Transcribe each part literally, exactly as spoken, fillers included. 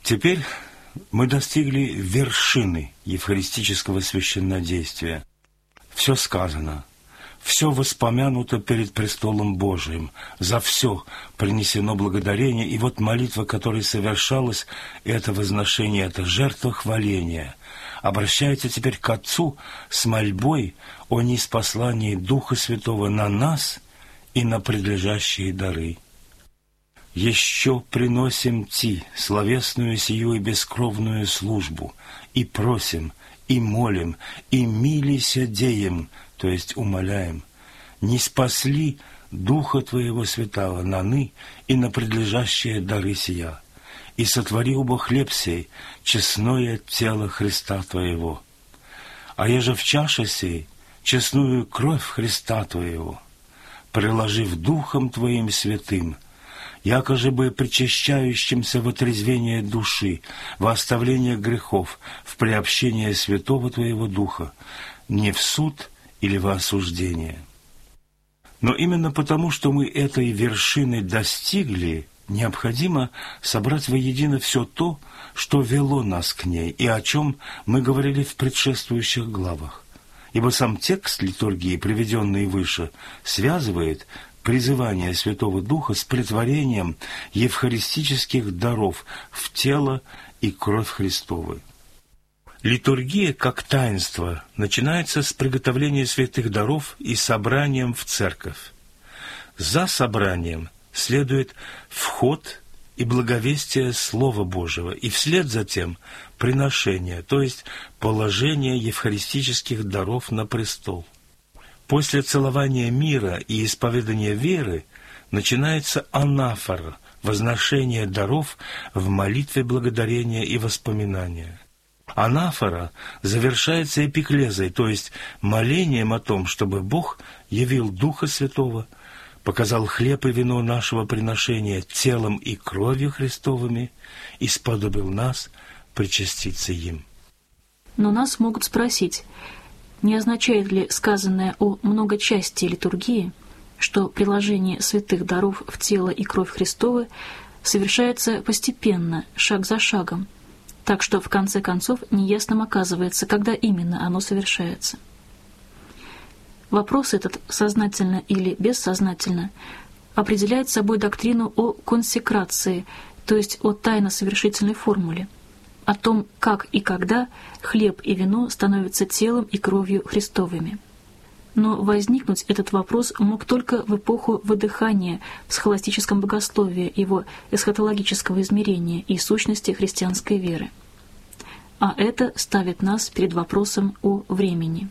Теперь мы достигли вершины евхаристического священнодействия. Все сказано, все воспомянуто перед престолом Божиим, за все принесено благодарение, и вот молитва, которая совершалась, это возношение, это жертва хваления. Обращается теперь к Отцу с мольбой о ниспослании Духа Святого на нас и на предлежащие дары. «Еще приносим Ти словесную сию и бескровную службу, и просим, и молим, и милися деем», то есть умоляем, «не спасли Духа Твоего Святого наны и на предлежащие дары сия, и сотвори оба хлеб сей, честное тело Христа Твоего. А еже в чаше сей, честную кровь Христа Твоего, приложив Духом Твоим святым, якоже бы причащающимся в отрезвение души, во оставление грехов, в приобщение Святого Твоего Духа, не в суд или во осуждение». Но именно потому, что мы этой вершины достигли, необходимо собрать воедино все то, что вело нас к ней, и о чем мы говорили в предшествующих главах. Ибо сам текст литургии, приведенный выше, связывает призывание Святого Духа с претворением евхаристических даров в тело и кровь Христовы. Литургия, как таинство, начинается с приготовления святых даров и собранием в церковь. За собранием следует вход и благовестие Слова Божьего, и вслед за тем приношение, то есть положение евхаристических даров на престол. После целования мира и исповедания веры начинается анафора, возношение даров в молитве благодарения и воспоминания. Анафора завершается эпиклезой, то есть молением о том, чтобы Бог явил Духа Святого, показал хлеб и вино нашего приношения телом и кровью Христовыми и сподобил нас причаститься им. Но нас могут спросить, не означает ли сказанное о многочастии литургии, что приложение святых даров в тело и кровь Христовы совершается постепенно, шаг за шагом, так что в конце концов неясным оказывается, когда именно оно совершается. Вопрос этот, сознательно или бессознательно, определяет собой доктрину о консекрации, то есть о тайно-совершительной формуле, о том, как и когда хлеб и вино становятся телом и кровью Христовыми. Но возникнуть этот вопрос мог только в эпоху выдыхания в схоластическом богословии его эсхатологического измерения и сущности христианской веры. А это ставит нас перед вопросом о времени.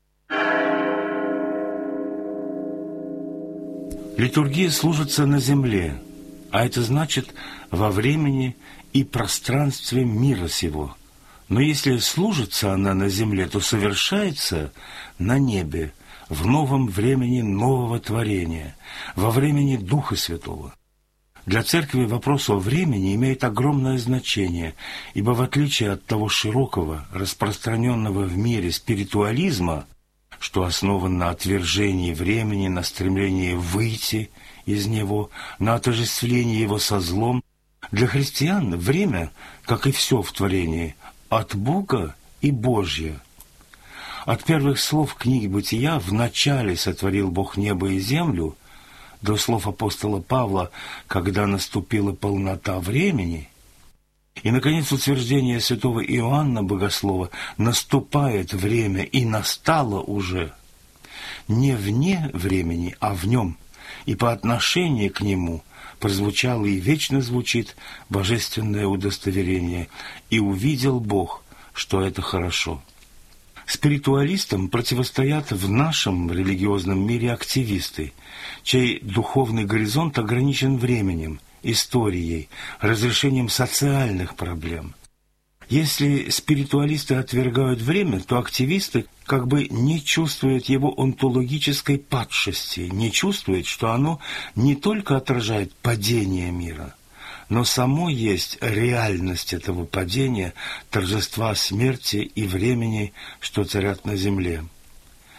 Литургия служится на земле, а это значит во времени и пространстве мира сего. Но если служится она на земле, то совершается на небе, в новом времени нового творения, во времени Духа Святого. Для Церкви вопрос о времени имеет огромное значение, ибо в отличие от того широкого, распространенного в мире спиритуализма, что основан на отвержении времени, на стремлении выйти из него, на отождествлении его со злом, для христиан время, как и все в творении, от Бога и Божье. От первых слов книги «Бытия» «В начале сотворил Бог небо и землю» до слов апостола Павла «Когда наступила полнота времени», и, наконец, утверждение святого Иоанна Богослова «Наступает время, и настало уже» не вне времени, а в нем, и по отношению к нему прозвучало и вечно звучит божественное удостоверение «И увидел Бог, что это хорошо». Спиритуалистам противостоят в нашем религиозном мире активисты, чей духовный горизонт ограничен временем, историей, разрешением социальных проблем. Если спиритуалисты отвергают время, то активисты как бы не чувствуют его онтологической падшести, не чувствуют, что оно не только отражает падение мира, но само есть реальность этого падения, торжества смерти и времени, что царят на земле.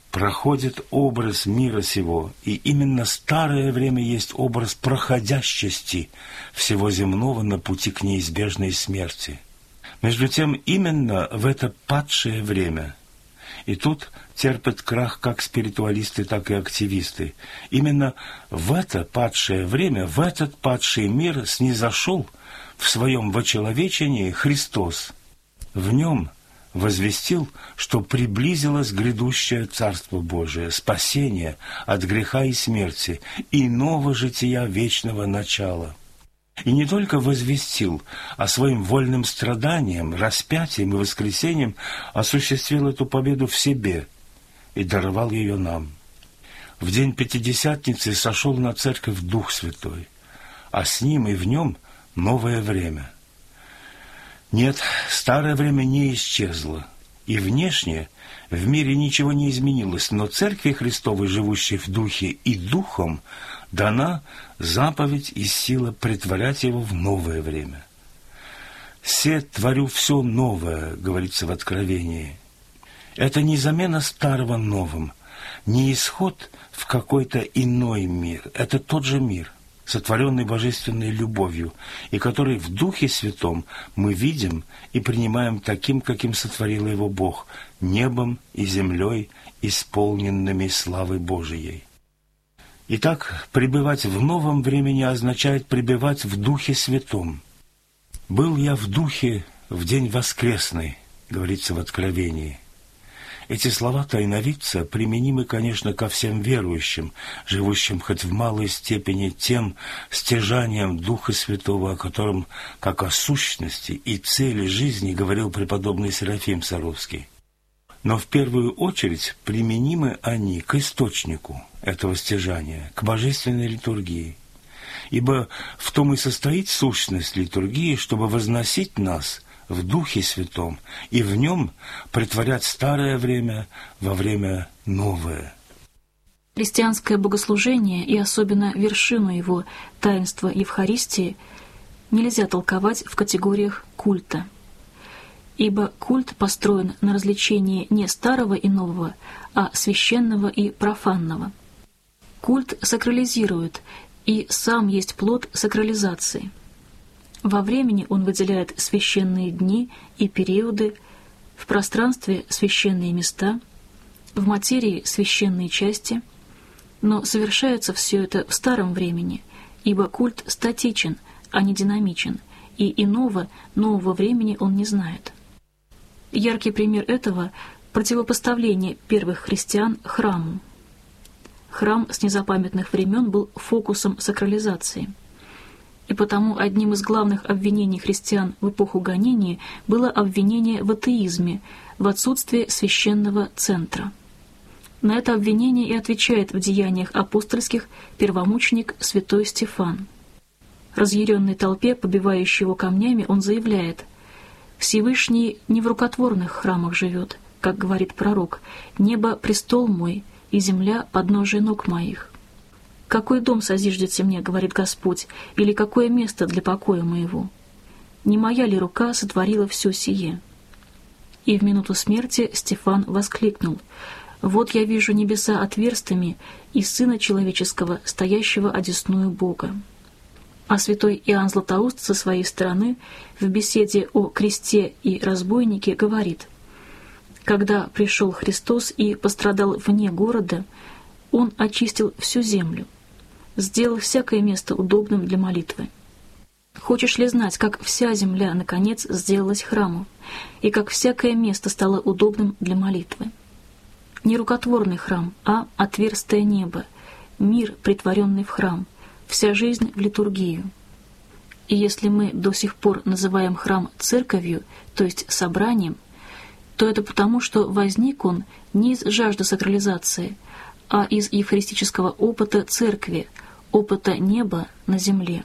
проходит образ мира сего, и именно старое время есть образ проходящести всего земного на пути к неизбежной смерти. Между тем, именно в это падшее время, и тут терпят крах как спиритуалисты, так и активисты, именно в это падшее время, в этот падший мир снизошел в своем вочеловечении Христос. В нем возвестил, что приблизилось грядущее Царство Божие, спасение от греха и смерти и нового жития вечного начала. И не только возвестил, а своим вольным страданием, распятием и воскресением осуществил эту победу в себе и даровал ее нам. В день Пятидесятницы сошел на церковь Дух Святой, а с ним и в нем новое время. Нет, старое время не исчезло, и внешне в мире ничего не изменилось, но Церкви Христовой, живущей в Духе и Духом, дана заповедь и сила претворять его в новое время. «Се творю все новое», говорится в Откровении. Это не замена старого новым, не исход в какой-то иной мир. Это тот же мир, сотворенный божественной любовью, и который в Духе Святом мы видим и принимаем таким, каким сотворил его Бог, небом и землей, исполненными славы Божией. Итак, пребывать в новом времени означает пребывать в Духе Святом. «Был я в Духе в день воскресный», говорится в Откровении. Эти слова тайновидца применимы, конечно, ко всем верующим, живущим хоть в малой степени тем стяжанием Духа Святого, о котором, как о сущности и цели жизни, говорил преподобный Серафим Саровский. Но в первую очередь применимы они к источнику этого стяжания, к божественной литургии. Ибо в том и состоит сущность литургии, чтобы возносить нас в Духе Святом и в нем претворять старое время во время новое. Христианское богослужение, и особенно вершину его, таинства Евхаристии, нельзя толковать в категориях культа. Ибо культ построен на развлечении не старого и нового, а священного и профанного. Культ сакрализирует, и сам есть плод сакрализации. Во времени он выделяет священные дни и периоды, в пространстве священные места, в материи священные части, но совершается все это в старом времени, ибо культ статичен, а не динамичен, и иного, нового времени он не знает. Яркий пример этого – противопоставление первых христиан храму. Храм с незапамятных времен был фокусом сакрализации. И потому одним из главных обвинений христиан в эпоху гонения было обвинение в атеизме, в отсутствии священного центра. На это обвинение и отвечает в деяниях апостольских первомученик святой Стефан. Разъяренной толпе, побивающей его камнями, он заявляет: «Всевышний не в рукотворных храмах живет, как говорит пророк, небо — престол мой, и земля — подножие ног моих. Какой дом созиждете мне, говорит Господь, или какое место для покоя моего? Не моя ли рука сотворила все сие?» И в минуту смерти Стефан воскликнул: «Вот я вижу небеса отверстыми и Сына Человеческого, стоящего одесную Бога». А святой Иоанн Златоуст со своей стороны в беседе о кресте и разбойнике говорит: «Когда пришел Христос и пострадал вне города, Он очистил всю землю, сделал всякое место удобным для молитвы. Хочешь ли знать, как вся земля, наконец, сделалась храмом, и как всякое место стало удобным для молитвы? Не рукотворный храм, а отверстое небо, мир, претворенный в храм, вся жизнь в литургию. И если мы до сих пор называем храм церковью, то есть собранием, то это потому, что возник он не из жажды сакрализации, а из евхаристического опыта церкви, опыта неба на земле».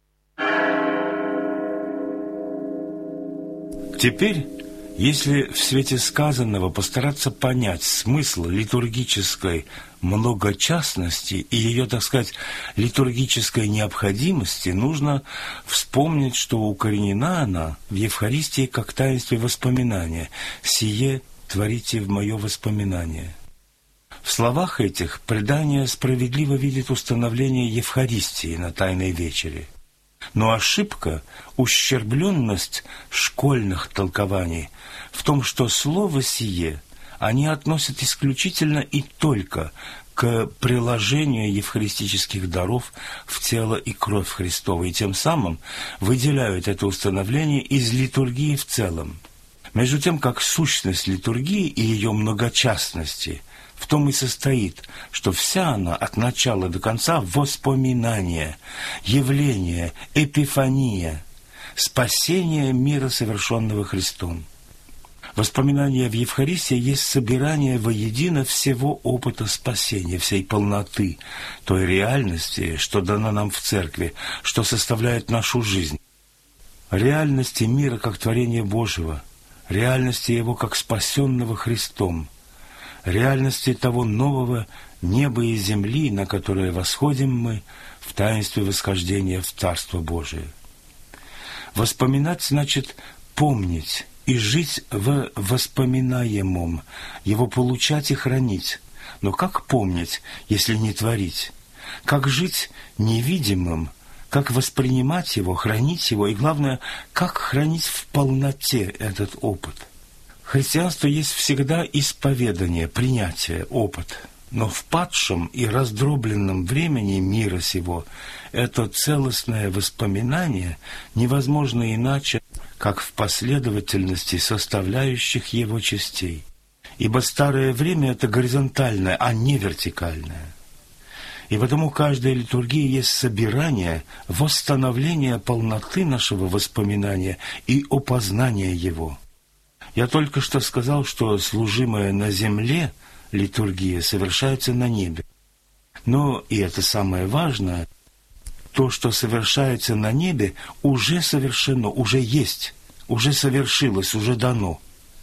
Теперь, если в свете сказанного постараться понять смысл литургической многочастности и ее, так сказать, литургической необходимости, нужно вспомнить, что укоренена она в Евхаристии как таинстве воспоминания. «Сие творите в мое воспоминание». В словах этих предание справедливо видит установление Евхаристии на Тайной вечере. Но ошибка, ущербленность школьных толкований в том, что слово сие они относят исключительно и только к приложению евхаристических даров в тело и кровь Христова, и тем самым выделяют это установление из литургии в целом. Между тем, как сущность литургии и ее многочастности в том и состоит, что вся она от начала до конца воспоминание, явление, эпифания, спасение мира, совершенного Христом. Воспоминание в Евхаристии есть собирание воедино всего опыта спасения, всей полноты той реальности, что дана нам в Церкви, что составляет нашу жизнь. Реальности мира как творения Божьего, реальности его как спасенного Христом, реальности того нового неба и земли, на которое восходим мы в таинстве восхождения в Царство Божие. Воспоминать значит помнить и жить в воспоминаемом, его получать и хранить. Но как помнить, если не творить? Как жить невидимым? Как воспринимать его, хранить его? И главное, как хранить в полноте этот опыт? Христианство есть всегда исповедание, принятие, опыт. Но в падшем и раздробленном времени мира сего это целостное воспоминание невозможно иначе, как в последовательности составляющих его частей. Ибо старое время – это горизонтальное, а не вертикальное. И потому каждая литургия есть собирание, восстановление полноты нашего воспоминания и опознания его. Я только что сказал, что служимая на земле литургия совершается на небе. Но, и это самое важное, то, что совершается на небе, уже совершено, уже есть, уже совершилось, уже дано.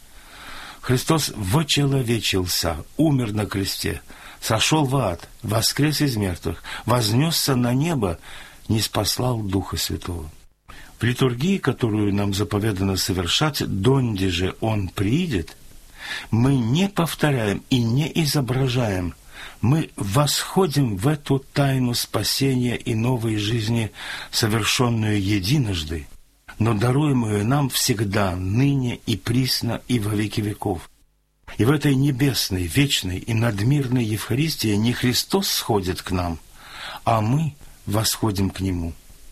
Христос вочеловечился, умер на кресте, сошел в ад, воскрес из мертвых, вознесся на небо, ниспослал Духа Святого. В литургии, которую нам заповедано совершать, донде же Он приидет, мы не повторяем и не изображаем, мы восходим в эту тайну спасения и новой жизни, совершенную единожды, но даруемую нам всегда, ныне и присно и во веки веков. И в этой небесной, вечной и надмирной Евхаристии не Христос сходит к нам, а мы восходим к Нему.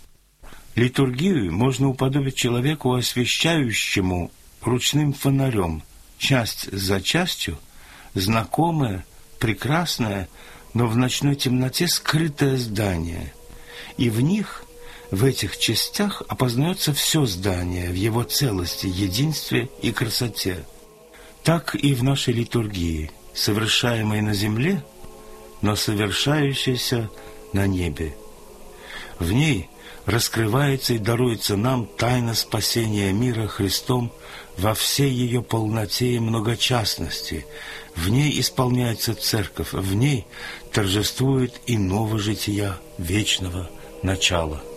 Литургию можно уподобить человеку, освещающему ручным фонарем, часть за частью, знакомое, прекрасное, но в ночной темноте скрытое здание. И в них, в этих частях, опознается все здание в его целости, единстве и красоте. Так и в нашей литургии, совершаемой на земле, но совершающейся на небе. В ней раскрывается и даруется нам тайна спасения мира Христом во всей ее полноте и многочастности. В ней исполняется Церковь, в ней торжествует и новое жития вечного начала.